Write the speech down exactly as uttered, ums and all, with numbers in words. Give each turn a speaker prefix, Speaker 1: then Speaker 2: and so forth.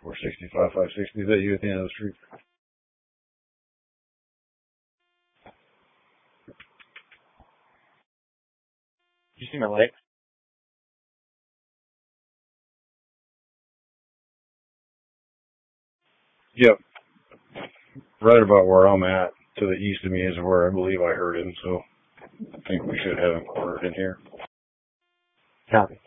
Speaker 1: four sixty-five, five sixty, is that you at the end of the street?
Speaker 2: Did you see my light?
Speaker 1: Yep. Right about where I'm at, to the east of me is where I believe I heard him, so I think we should have him quartered in here.
Speaker 2: Copy.